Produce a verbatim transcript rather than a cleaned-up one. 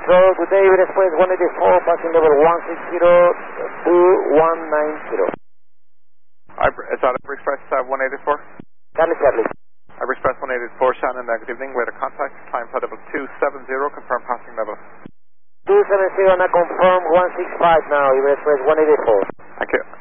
Control, good day, Iberia Express one eighty-four, passing level one six zero two one nine zero. Is that Iberia Express uh, one eighty-four? Charlie, Charlie. Iberia Express one eighty-four, Shannon, uh, good evening. We had a contact, climb flight level two seven zero, confirm passing level. two seven zero, now confirm one six five now, Iberia Express one eighty-four. Thank you.